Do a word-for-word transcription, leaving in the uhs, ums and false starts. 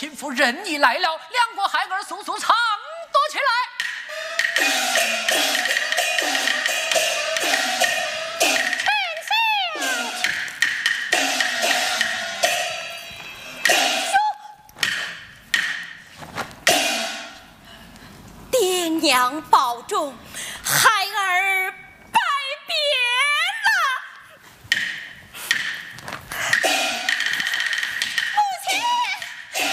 亲夫人已来了，两国孩儿速速藏躲起来。 爹娘保重。